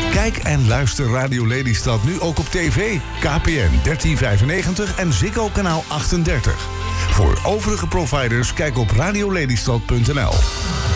Kijk en luister Radio Lelystad nu ook op tv. KPN 1395 en Ziggo kanaal 38. Voor overige providers kijk op radiolelystad.nl.